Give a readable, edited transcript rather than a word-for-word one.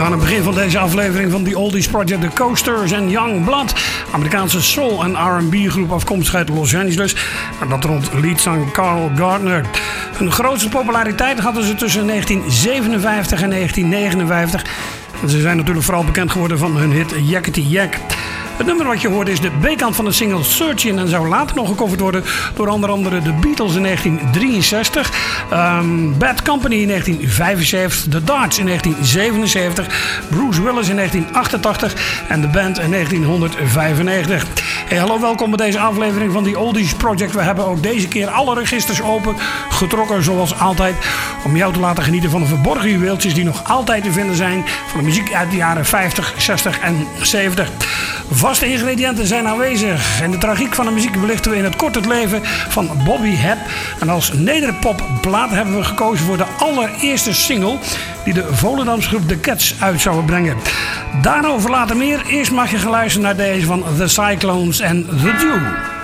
aan het begin van deze aflevering van The Oldies Project, The Coasters en Young Blood. Amerikaanse soul- en R&B groep afkomstig uit Los Angeles. En dat rond leadzanger Carl Gardner. Hun grootste populariteit hadden ze tussen 1957 en 1959. En ze zijn natuurlijk vooral bekend geworden van hun hit Yakety Yak. Het nummer wat je hoort is de B-kant van de single Searching en zou later nog gecoverd worden door onder andere de Beatles in 1963, Bad Company in 1975, The Darts in 1977, Bruce Willis in 1988 en de band in 1995. Hey, hallo, welkom bij deze aflevering van The Oldies Project. We hebben ook deze keer alle registers open getrokken zoals altijd om jou te laten genieten van de verborgen juweeltjes die nog altijd te vinden zijn van de muziek uit de jaren 50, 60 en 70. Vaste ingrediënten zijn aanwezig. En de tragiek van de muziek belichten we in het kort het leven van Bobby Hebb. En als nederpopplaat hebben we gekozen voor de allereerste single die de Volendamse groep The Cats uit zouden brengen. Daarover later meer. Eerst mag je geluisteren naar deze van The Cyclones en The Dew.